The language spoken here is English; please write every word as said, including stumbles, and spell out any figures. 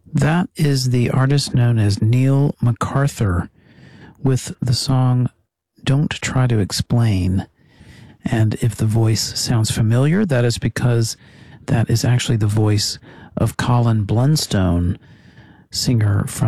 That is the artist known as Neil MacArthur with the song Don't Try to Explain. And if the voice sounds familiar, that is because that is actually the voice of Colin Blunstone, singer from